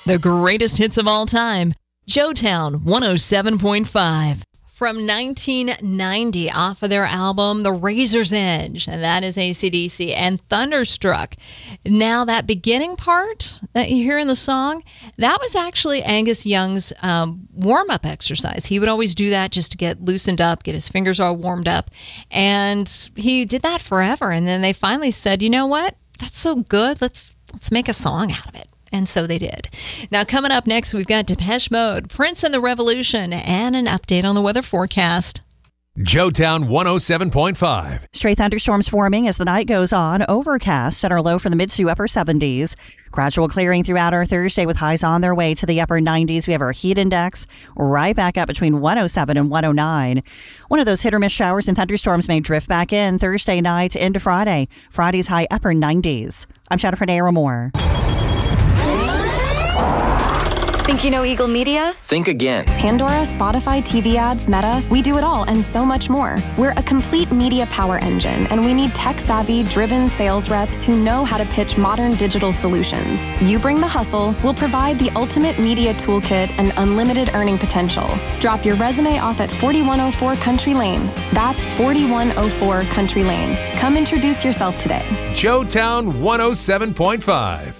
The greatest hits of all time. Joetown 107.5. From 1990, off of their album, The Razor's Edge, and that is AC/DC, and Thunderstruck. Now, that beginning part that you hear in the song, that was actually Angus Young's warm-up exercise. He would always do that just to get loosened up, get his fingers all warmed up, and he did that forever. And then they finally said, you know what? That's so good. Let's make a song out of it. And so they did. Now, coming up next, we've got Depeche Mode, Prince and the Revolution, and an update on the weather forecast. Joetown 107.5. Stray thunderstorms forming as the night goes on. Overcast at our low from the mid to upper 70s. Gradual clearing throughout our Thursday with highs on their way to the upper 90s. We have our heat index right back up between 107 and 109. One of those hit or miss showers and thunderstorms may drift back in Thursday night into Friday. Friday's high upper 90s. I'm Jennifer Naira Moore. Think you know Eagle Media? Think again. Pandora, Spotify, TV ads, Meta. We do it all and so much more. We're a complete media power engine, and we need tech-savvy, driven sales reps who know how to pitch modern digital solutions. You bring the hustle, we'll provide the ultimate media toolkit and unlimited earning potential. Drop your resume off at 4104 Country Lane. That's 4104 Country Lane. Come introduce yourself today. Joetown 107.5.